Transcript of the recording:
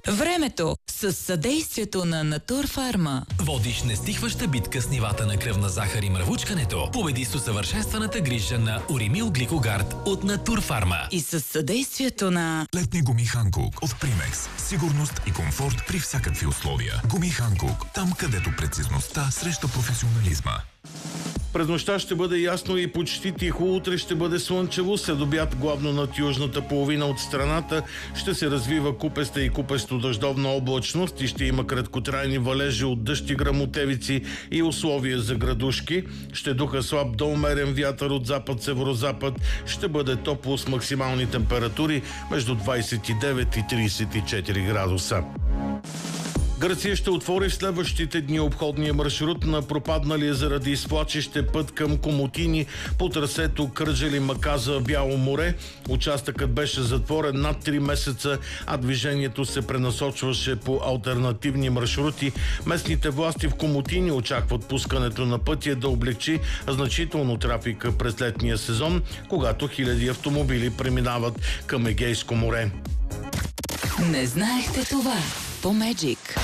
Времето с съдействието на Натурфарма. Водиш нестихваща битка с нивата на кръвна захар и мръвучкането. Победи с усъвършенстваната грижа на Уримил Гликогард от Натурфарма. И с съдействието на летни гуми Ханкук от Примекс. Сигурност и комфорт при всякакви условия. Гуми Ханкук. Там, където прецизността среща професионализма. През нощта ще бъде ясно и почти тихо. Утре ще бъде слънчево. След обяд главно над южната половина от страната ще се развива купеста и купесто-дъждовна облачност и ще има краткотрайни валежи от дъжд и гръмотевици и условия за градушки. Ще духа слаб до умерен вятър от запад-северозапад. Ще бъде топло с максимални температури между 29 и 34 градуса. Гърция ще отвори в следващите дни обходния маршрут на пропадналия заради свлачище път към Комотини по трасето Кърджали-Маказа-Бяло море. Участъкът беше затворен над 3 месеца, а движението се пренасочваше по алтернативни маршрути. Местните власти в Комотини очакват пускането на пътя да облегчи значително трафика през летния сезон, когато хиляди автомобили преминават към Егейско море. Не знаехте това по Magic.